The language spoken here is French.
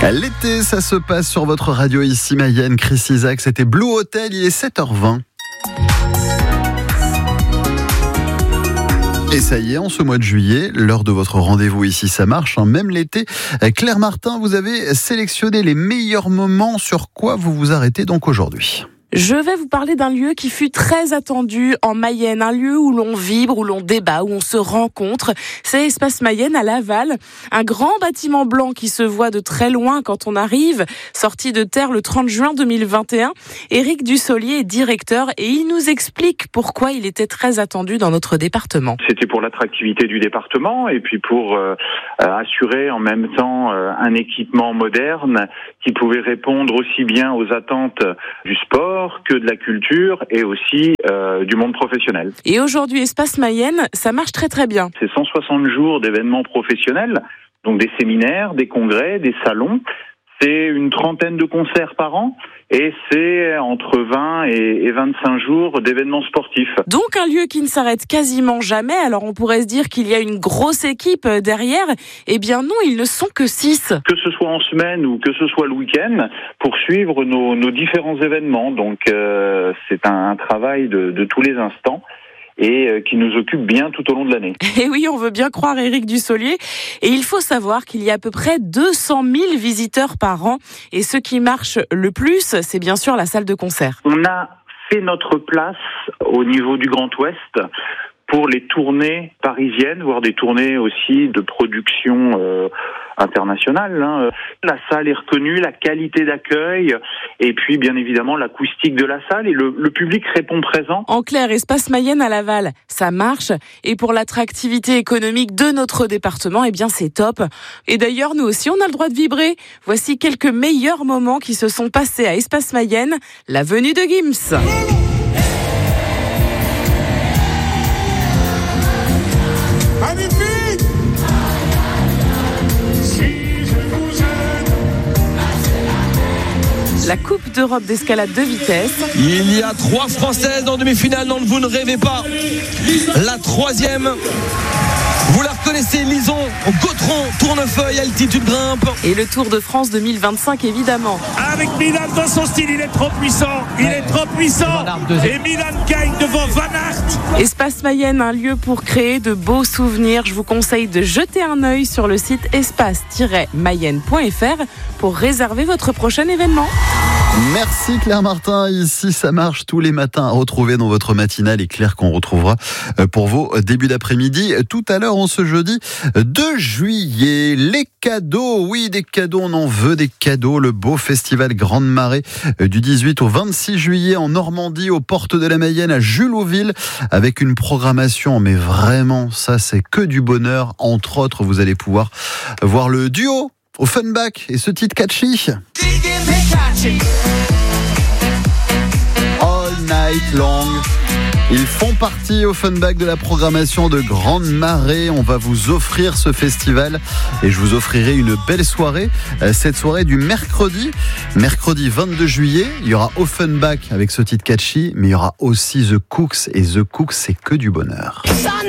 L'été, ça se passe sur votre radio ici, Mayenne. Chris Isaak, c'était Blue Hotel, il est 7h20. Et ça y est, en ce mois de juillet, l'heure de votre rendez-vous ici, ça marche, même l'été. Claire Martin, vous avez sélectionné les meilleurs moments. Sur quoi vous vous arrêtez donc aujourd'hui ? Je vais vous parler d'un lieu qui fut très attendu en Mayenne, un lieu où l'on vibre, où l'on débat, où on se rencontre. C'est Espace Mayenne à Laval, un grand bâtiment blanc qui se voit de très loin quand on arrive, sorti de terre le 30 juin 2021. Éric Dussolier est directeur et il nous explique pourquoi il était très attendu dans notre département. C'était pour l'attractivité du département et puis pour assurer en même temps un équipement moderne qui pouvait répondre aussi bien aux attentes du sport que de la culture et aussi du monde professionnel. Et aujourd'hui, Espace Mayenne, ça marche très très bien. C'est 160 jours d'événements professionnels, donc des séminaires, des congrès, des salons. C'est une trentaine de concerts par an et c'est entre 20 et 25 jours d'événements sportifs. Donc un lieu qui ne s'arrête quasiment jamais. Alors on pourrait se dire qu'il y a une grosse équipe derrière. Eh bien non, ils ne sont que 6. Que ce soit en semaine ou que ce soit le week-end, pour suivre nos différents événements. Donc c'est un travail de tous les instants. Et qui nous occupe bien tout au long de l'année. Et oui, on veut bien croire Éric Dussolier. Et il faut savoir qu'il y a à peu près 200 000 visiteurs par an. Et ce qui marche le plus, c'est bien sûr la salle de concert. On a fait notre place au niveau du Grand Ouest pour les tournées parisiennes, voire des tournées aussi de production internationale. La salle est reconnue, la qualité d'accueil et puis bien évidemment l'acoustique de la salle et le public répond présent. En clair, Espace Mayenne à Laval, ça marche. Et pour l'attractivité économique de notre département, eh bien c'est top. Et d'ailleurs, nous aussi, on a le droit de vibrer. Voici quelques meilleurs moments qui se sont passés à Espace Mayenne, la venue de Gims. La Coupe d'Europe d'escalade de vitesse. Il y a 3 Françaises en demi-finale, non, vous ne rêvez pas. La 3e, vous la reconnaissez, Lison, Gautron, Tournefeuille, altitude grimpe. Et le Tour de France 2025, évidemment. Avec Milan dans son style, il est trop puissant. Et Milan gagne devant Van Aert. Espace Mayenne, un lieu pour créer de beaux souvenirs. Je vous conseille de jeter un œil sur le site espace-mayenne.fr pour réserver votre prochain événement. Merci Claire Martin, ici ça marche tous les matins à retrouver dans votre matinale et Claire qu'on retrouvera pour vos débuts d'après-midi tout à l'heure en ce jeudi 2 juillet. Les cadeaux, oui des cadeaux, on en veut des cadeaux. Le beau festival Grande Marée du 18 au 26 juillet en Normandie aux portes de la Mayenne à Julotville avec une programmation mais vraiment ça c'est que du bonheur. Entre autres vous allez pouvoir voir le duo Offenbach et ce titre catchy All Night Long. Ils font partie Offenbach de la programmation de Grande Marée. On va vous offrir ce festival et je vous offrirai une belle soirée. Cette soirée du mercredi 22 juillet, il y aura Offenbach avec ce titre catchy, mais il y aura aussi The Cooks et The Cooks c'est que du bonheur.